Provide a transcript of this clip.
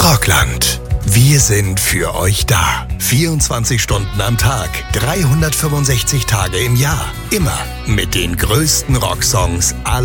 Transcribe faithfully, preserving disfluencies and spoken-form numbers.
Rockland. Wir sind für euch da. vierundzwanzig Stunden am Tag, dreihundertfünfundsechzig Tage im Jahr. Immer mit den größten Rocksongs aller